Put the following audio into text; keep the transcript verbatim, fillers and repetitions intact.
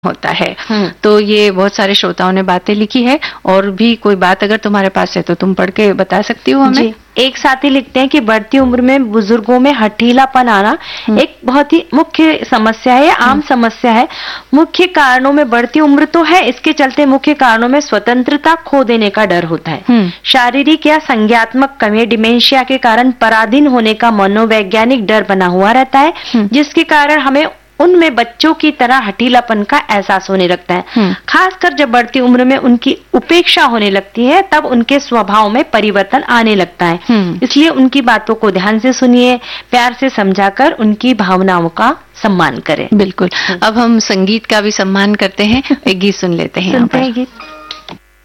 होता है। तो ये बहुत सारे श्रोताओं ने बातें लिखी है, और भी कोई बात अगर तुम्हारे पास है तो तुम पढ़ के बता सकती हो हमें। एक साथी लिखते हैं कि बढ़ती उम्र में बुजुर्गों में हठीलापन आना एक बहुत ही मुख्य समस्या है, आम समस्या है। मुख्य कारणों में बढ़ती उम्र तो है, इसके चलते मुख्य कारणों में स्वतंत्रता खो देने का डर होता है, शारीरिक या संज्ञात्मक कमी, डिमेंशिया के कारण पराधीन होने का मनोवैज्ञानिक डर बना हुआ रहता है, जिसके कारण हमें उनमें बच्चों की तरह हठीलापन का एहसास होने लगता है। खासकर जब बढ़ती उम्र में उनकी उपेक्षा होने लगती है, तब उनके स्वभाव में परिवर्तन आने लगता है। इसलिए उनकी बातों को ध्यान से सुनिए, प्यार से समझाकर उनकी भावनाओं का सम्मान करें। बिल्कुल। अब हम संगीत का भी सम्मान करते हैं, एक गीत सुन लेते हैं। सुनते हैं गीत।